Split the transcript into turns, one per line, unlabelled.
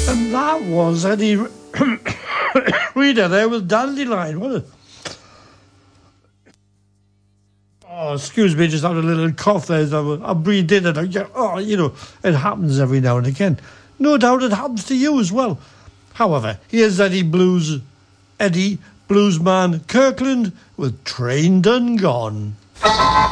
And that was Eddie Reader there with Dandelion, wasn't it? Oh, excuse me, just had a little cough there. I breathed in and it happens every now and again. No doubt it happens to you as well. However, here's Eddie Bluesman Kirkland with Train Done Gone.